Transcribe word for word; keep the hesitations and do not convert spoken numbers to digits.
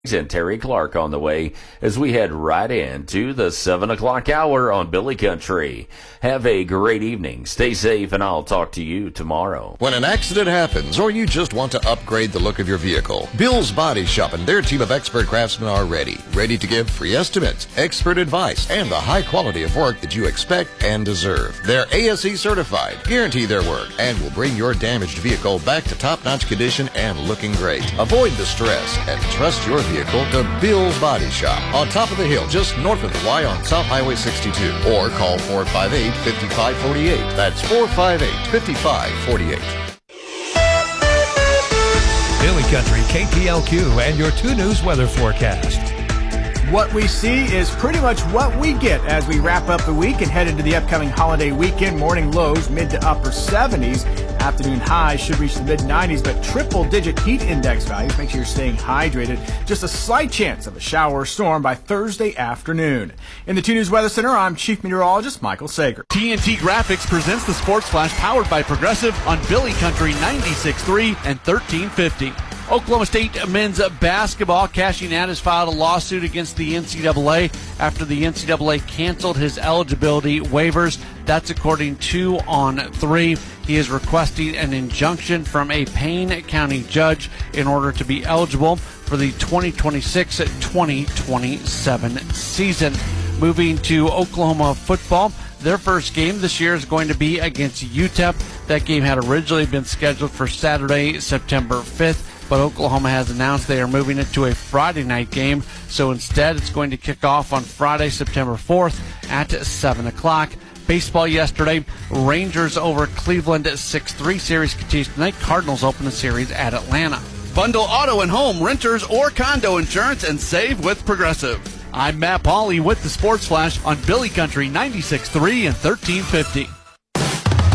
and Terry Clark on the way as we head right into the seven o'clock hour on Billy Country. Have a great evening. Stay safe, and I'll talk to you tomorrow. When an accident happens or you just want to upgrade the look of your vehicle, Bill's Body Shop and their team of expert craftsmen are ready. Ready to give free estimates, expert advice, and the high quality of work that you expect and deserve. They're A S E certified, guarantee their work, and will bring your damaged vehicle back to top-notch condition and looking great. Avoid the stress and trust your vehicle to Bill's Body Shop on top of the hill just north of the Y on South Highway sixty-two, or call four five eight, five five four eight. That's four five eight, five five four eight. Billy Country, K P L Q, and your two News weather forecast. What we see is pretty much what we get as we wrap up the week and head into the upcoming holiday weekend. Morning lows mid to upper seventies. Afternoon highs should reach the mid nineties, but triple-digit heat index values. Make sure you're staying hydrated. Just a slight chance of a shower or storm by Thursday afternoon. In the two News Weather Center, I'm Chief Meteorologist Michael Sager. T N T Graphics presents the Sports Flash powered by Progressive on Billy Country ninety-six point three and thirteen fifty. Oklahoma State men's basketball, cashing out, has filed a lawsuit against the N C double A after the N C double A canceled his eligibility waivers. That's according to On three. He is requesting an injunction from a Payne County judge in order to be eligible for the twenty twenty-six twenty twenty-seven season. Moving to Oklahoma football, their first game this year is going to be against U T E P. That game had originally been scheduled for Saturday, September fifth. But Oklahoma has announced they are moving it to a Friday night game. So instead, it's going to kick off on Friday, September fourth at seven o'clock. Baseball yesterday, Rangers over Cleveland at six three. Series continues tonight. Cardinals open the series at Atlanta. Bundle auto and home, renters, or condo insurance and save with Progressive. I'm Matt Pauley with the Sports Flash on Billy Country ninety-six point three and thirteen fifty.